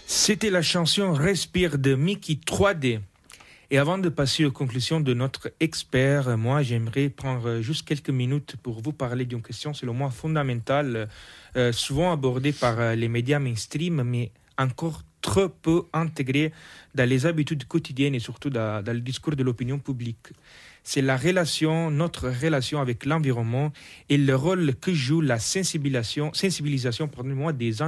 C'était la chanson Respire de Mickey 3D. Et avant de passer aux conclusions de notre expert, moi j'aimerais prendre juste quelques minutes pour vous parler d'une question selon moi fondamentale, souvent abordée par les médias mainstream, mais encore trop peu intégrée dans les habitudes quotidiennes et surtout dans le discours de l'opinion publique. C'est notre relation avec l'environnement et le rôle que joue la sensibilisation des